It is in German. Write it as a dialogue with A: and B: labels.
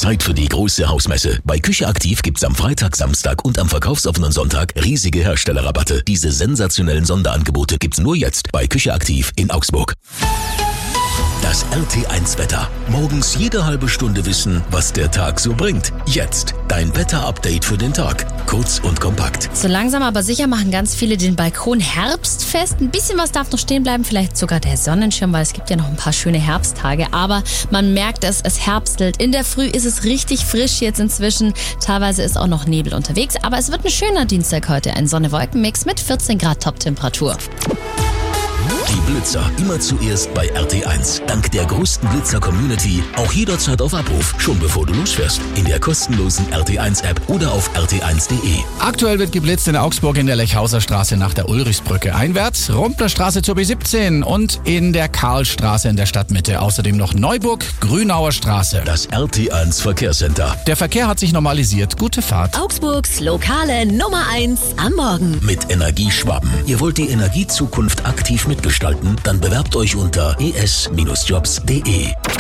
A: Zeit für die große Hausmesse. Bei Küche Aktiv gibt's am Freitag, Samstag und am verkaufsoffenen Sonntag riesige Herstellerrabatte. Diese sensationellen Sonderangebote gibt's nur jetzt bei Küche Aktiv in Augsburg. Das RT1-Wetter. Morgens jede halbe Stunde wissen, was der Tag so bringt. Jetzt dein Wetter-Update für den Tag. Kurz und kompakt.
B: So langsam aber sicher machen ganz viele den Balkon herbstfest. Ein bisschen was darf noch stehen bleiben, vielleicht sogar der Sonnenschirm, weil es gibt ja noch ein paar schöne Herbsttage. Aber man merkt es herbstelt. In der Früh ist es richtig frisch jetzt inzwischen. Teilweise ist auch noch Nebel unterwegs. Aber es wird ein schöner Dienstag heute. Ein Sonne-Wolken-Mix mit 14 Grad Top-Temperatur.
A: Die Blitzer immer zuerst bei RT1. Dank der größten Blitzer-Community auch jederzeit auf Abruf, schon bevor du losfährst. In der kostenlosen RT1-App oder auf rt1.de.
C: Aktuell wird geblitzt in Augsburg in der Lechhauser Straße nach der Ulrichsbrücke einwärts, Rumplerstraße zur B17 und in der Karlstraße in der Stadtmitte. Außerdem noch Neuburg, Grünauer Straße.
A: Das RT1 Verkehrscenter.
C: Der Verkehr hat sich normalisiert. Gute Fahrt.
D: Augsburgs lokale Nummer 1 am Morgen.
A: Mit Energieschwaben. Ihr wollt die Energiezukunft aktiv mitgestalten? Dann bewerbt euch unter es-jobs.de.